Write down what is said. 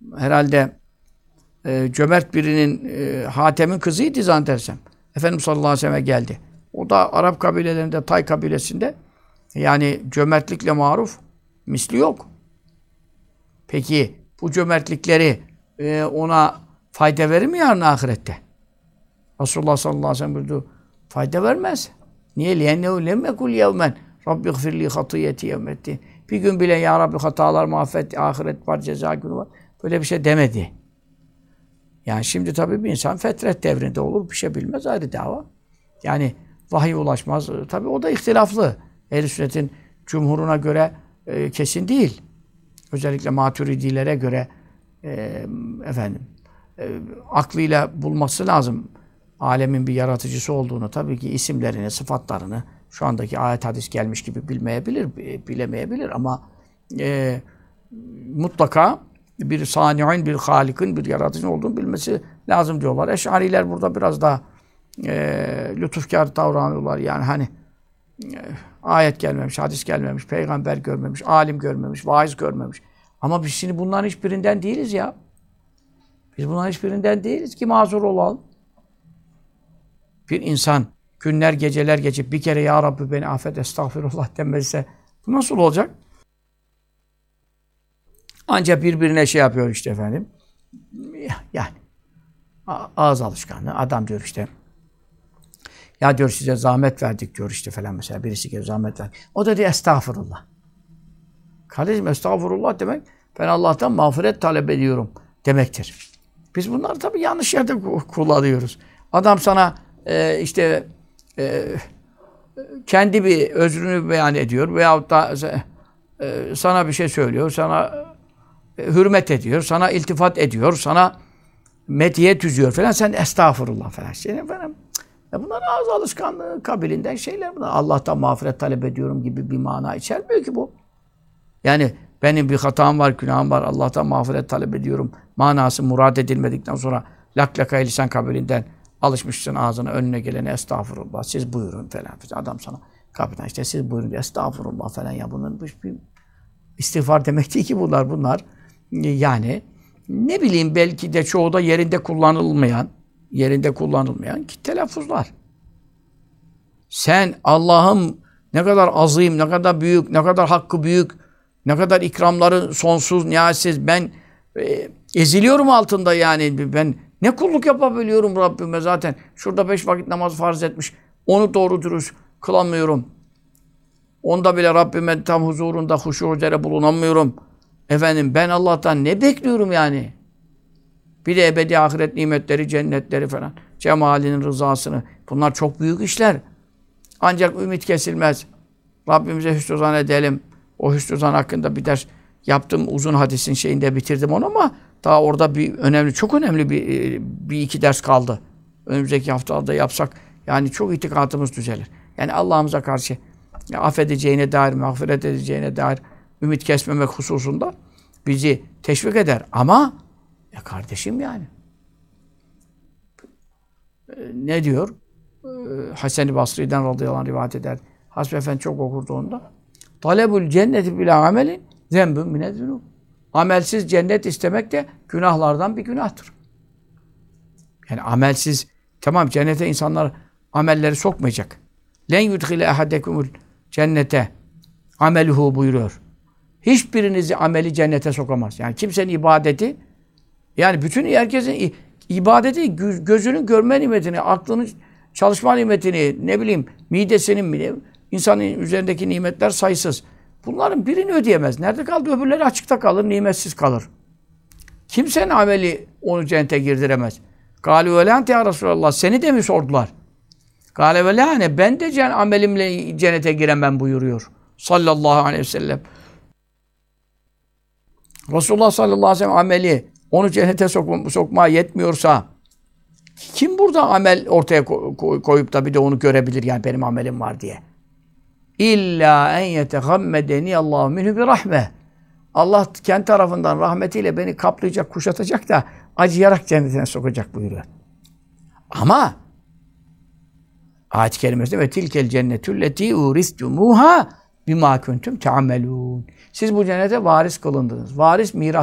herhalde cömert birinin Hatem'in kızıydı zannedersem. Efendimiz sallallahu aleyhi ve sellem'e geldi. O da Arap kabilelerinde, Tay kabilesinde yani cömertlikle maruf misli yok. Peki bu cömertlikleri ona fayda verir mi yarın ahirette? Resulullah sallallahu aleyhi ve sellem buyurdu. Fayda vermez. Niye? لِيَنَّهُ لَمْ يَكُلْ يَوْمًا رَبِّ اغْفِرْ لِي خَطِيَّتِي يَوْمَ الدِّينِ Bir gün bile ya Rabbi hatalar, mahvet, ahiret var, ceza günü var. Böyle bir şey demedi. Yani şimdi tabii bir insan fetret devrinde olur, bir şey bilmez, ayrı dava. Yani vahiy ulaşmaz. Tabii o da ihtilaflı. Ehl-i Sünnet'in cumhuruna göre kesin değil. Özellikle Maturidilere göre aklıyla bulması lazım. Alemin bir yaratıcısı olduğunu, tabii ki isimlerini, sıfatlarını şu andaki ayet hadis gelmiş gibi bilemeyebilir ama mutlaka bir sani'in, bir halikın, bir yaratıcının olduğunu bilmesi lazım diyorlar. Eş'ariler burada biraz daha lütufkar davranıyorlar. Yani hani ayet gelmemiş, hadis gelmemiş, peygamber görmemiş, alim görmemiş, vaiz görmemiş. Ama biz şimdi bunların hiçbirinden değiliz ya. Biz bunların hiçbirinden değiliz ki mazur olalım. Bir insan günler, geceler geçip bir kere ya Rabbi beni affet, estağfirullah demezse bu nasıl olacak? Ancak birbirine şey yapıyor işte efendim. Yani ağız alışkanlığı. Adam diyor işte ya diyor size zahmet verdik diyor işte falan mesela. Birisi geliyor zahmet verdik. O da diyor estağfurullah. Kardeşim estağfurullah demek ben Allah'tan mağfiret talep ediyorum demektir. Biz bunları tabii yanlış yerde kullanıyoruz. Adam sana kendi bir özrünü beyan ediyor veyahut da sana bir şey söylüyor, sana hürmet ediyor, sana iltifat ediyor, sana mediyet üzüyor falan. Sen estağfurullah falan. Efendim, bunlar ağız alışkanlığı kabilinden şeyler bunlar. Allah'tan mağfiret talep ediyorum gibi bir mana içermiyor ki bu. Yani benim bir hatam var, günahım var, Allah'tan mağfiret talep ediyorum. Manası murad edilmedikten sonra laklakay lisan kabilinden alışmışsın ağzına önüne gelene estağfurullah, siz buyurun falan. Adam sana kapıdan işte siz buyurun diye estağfurullah falan ya bunun bir istiğfar demek değil ki bunlar. Yani ne bileyim belki de çoğu da yerinde kullanılmayan ki telaffuzlar. Sen Allah'ım ne kadar azim, ne kadar büyük, ne kadar hakkı büyük, ne kadar ikramları sonsuz, nihayetsiz. Ben eziliyorum altında yani. Ben ne kulluk yapabiliyorum Rabbime zaten. Şurada 5 vakit namazı farz etmiş. Onu doğru dürüst kılamıyorum. Onda bile Rabbime tam huzurunda huşu üzere bulunamıyorum. Efendim ben Allah'tan ne bekliyorum yani? Bir de ebedi ahiret nimetleri, cennetleri falan. Cemalinin rızasını. Bunlar çok büyük işler. Ancak ümit kesilmez. Rabbimize hüsnü zan edelim. O hüsnü zan hakkında bir ders yaptım. Uzun hadisin şeyinde bitirdim onu ama daha orada çok önemli bir iki ders kaldı. Önümüzdeki haftalarda yapsak yani çok itikadımız düzelir. Yani Allah'ımıza karşı affedeceğine dair, mağfiret edeceğine dair ümit kesmemek hususunda bizi teşvik eder. Ama kardeşim yani. Ne diyor? Hasan-ı Basri'den radıyallahu anh rivayet eder. Hasbi Efendi çok okurdu onda. Talebul cenneti bila amelin zembün minezünûb. Amelsiz cennet istemek de günahlardan bir günahtır. Yani amelsiz, tamam cennete insanlar amelleri sokmayacak. Len yudhile ehadekumul cennete ameluhu buyuruyor. Hiçbirinizi ameli cennete sokamaz. Yani kimsenin ibadeti, yani bütün herkesin ibadeti gözünün görme nimetini, aklının çalışma nimetini, ne bileyim midesinin, insanın üzerindeki nimetler sayısız. Bunların birini ödeyemez. Nerede kaldı? Öbürleri açıkta kalır, nimetsiz kalır. Kimsenin ameli onu cennete girdiremez. Gâlû ve lâ ya Resulallah. Seni de mi sordular? Gâle ve lâne. Ben de amelimle cennete giremem buyuruyor. Sallallahu aleyhi ve sellem. Resulullah sallallahu aleyhi ve sellem ameli onu cennete sokmaya yetmiyorsa kim burada amel ortaya koyup da bir de onu görebilir yani benim amelim var diye. İlla en yetegammedeni Allahu minhu bir rahme. Allah kendi tarafından rahmetiyle beni kaplayacak, kuşatacak da acıyarak cennetine sokacak buyuruyor. Ama ayet-i kerimesinde ve tilkel cennetülleti uristumuha bima kuntum ta'melun. Siz bu cennete varis kılındınız. Varis miras